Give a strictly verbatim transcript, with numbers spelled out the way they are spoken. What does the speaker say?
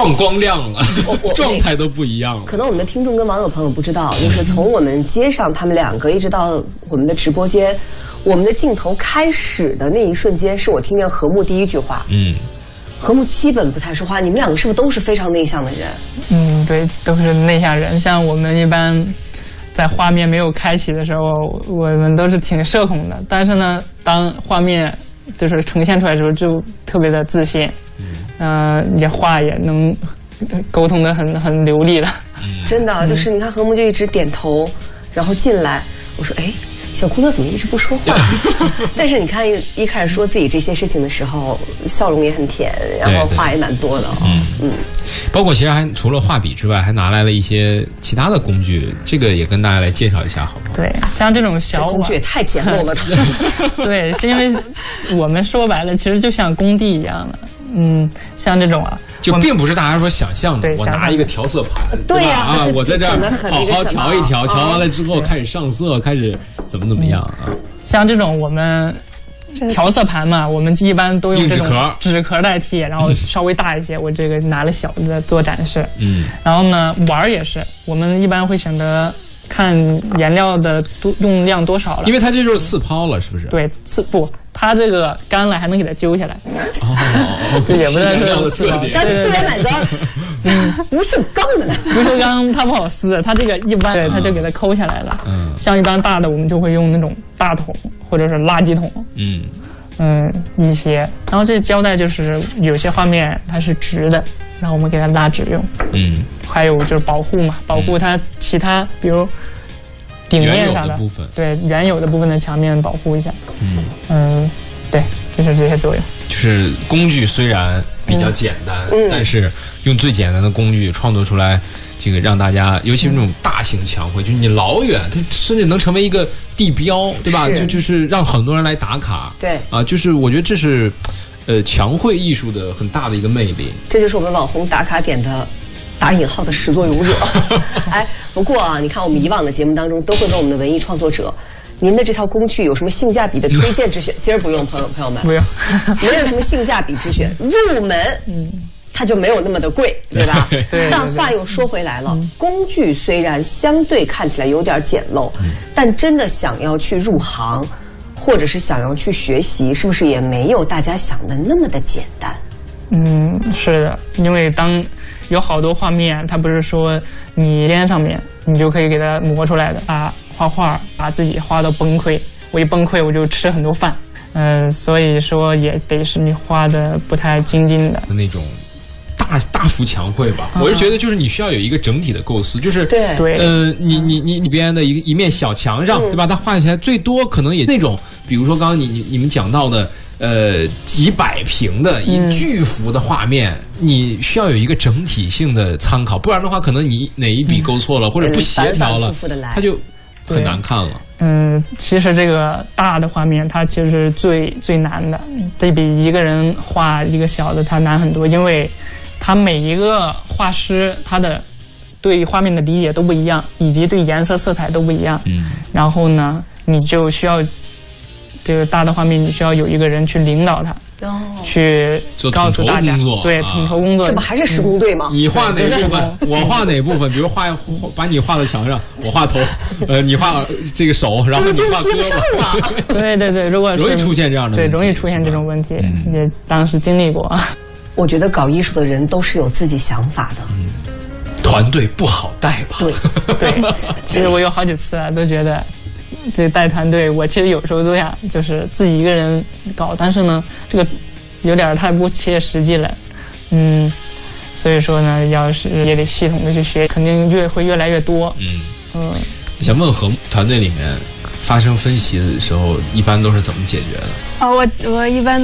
放光亮了，状态都不一样了。 可能我们的听众跟网友朋友不知道，就是从我们接上他们两个，一直到我们的直播间，我们的镜头开始的那一瞬间，是我听见何木第一句话。嗯，何木基本不太说话，你们两个是不是都是非常内向的人？ 嗯，对，都是内向人。像我们一般在画面没有开启的时候，我们都是挺社恐的，但是呢，当画面就是呈现出来的时候，就特别的自信。嗯，呃，也话也能沟通的很很流利了。 真的，就是你看何木就一直点头，然后进来，我说哎。小姑娘怎么一直不说话？但是你看一一开始说自己这些事情的时候，笑容也很甜，然后话也蛮多的。嗯嗯， 包括其实还除了画笔之外，还拿来了一些其他的工具，这个也跟大家来介绍一下，好不好？ 对，像这种小这工具也太简陋了。 对，是因为我们说白了，其实就像工地一样的。嗯，像这种啊， 就并不是大家说想象的，我拿一个调色盘， 对呀， 啊，我在这儿好好调一调，调完了之后开始上色，开始怎么怎么样啊？ 像这种我们调色盘嘛，我们一般都用这种纸壳代替，然后稍微大一些。我这个拿了小的做展示，嗯，然后呢玩也是，我们一般会选择看颜料的多用量多少了， 因为它这就是次抛了，是不是？ 对，次不。它这个干了还能给它揪下来， 哦， 这也不是这个特点。 咱不然买个嗯不锈钢的呢？ 不锈钢它不好撕，它这个一般对它就给它抠下来了。嗯，像一般大的我们就会用那种大桶或者是垃圾桶。嗯嗯一些，然后这胶带就是有些画面它是直的，然后我们给它拉直用。嗯，还有就是保护嘛，保护它其他比如。顶面上的部分， 对原有的部分的墙面保护一下。嗯嗯，对，就是这些作用。 就是工具虽然比较简单，嗯、但是用最简单的工具创作出来，这个让大家，尤其是那种大型墙绘，就是你老远，它甚至能成为一个地标，对吧？就就是让很多人来打卡。 对啊，就是我觉得这是，呃，墙绘艺术的很大的一个魅力。 这就是我们网红打卡点的。打引号的始作俑者，哎，不过啊，你看我们以往的节目当中都会问我们的文艺创作者，您的这套工具有什么性价比的推荐之选？今儿不用，朋友朋友们， 不用， 没有什么性价比之选，入门，嗯，它就没有那么的贵，对吧？ 对。 但话又说回来了，工具虽然相对看起来有点简陋，但真的想要去入行，或者是想要去学习，是不是也没有大家想的那么的简单？ 嗯，是的，因为当。有好多画面，它不是说你肩上面你就可以给它磨出来的啊，画画把自己画到崩溃，我一崩溃我就吃很多饭，嗯、呃，所以说也得是你画的不太精进的那种大大幅墙绘吧。我是觉得就是你需要有一个整体的构思，就是对对， 呃，你你你你边的一个一面小墙上，对吧？它画起来最多可能也那种，比如说刚刚你你你们讲到的。呃，几百平的一巨幅的画面、嗯，你需要有一个整体性的参考，不然的话，可能你哪一笔勾错了、嗯、或者不协调了，它就很难看了。 嗯，其实这个大的画面，它其实是最最难的，得比一个人画一个小的它难很多，因为它每一个画师他的对画面的理解都不一样，以及对颜色色彩都不一样。嗯，然后呢，你就需要。这个大的画面，你需要有一个人去领导它，哦、去告诉大家，对统筹工作， 这不还是施工队吗？ 你画哪部分，我画哪部分？比如画把你画到墙上，我画头，呃，你画这个手，然后你画胳膊。对对对，如果容易出现这样的对，容易出现这种问题，也当时经历过。 我觉得搞艺术的人都是有自己想法的， 嗯、团队不好带吧？ 对对，其实我有好几次啊，都觉得。这带团队，我其实有时候都想就是自己一个人搞，但是呢，这个有点太不切实际了，嗯，所以说呢，要是也得系统的去学，肯定越会越来越多。嗯嗯， 想问和团队里面发生分歧的时候，一般都是怎么解决的？ 哦，我我一般。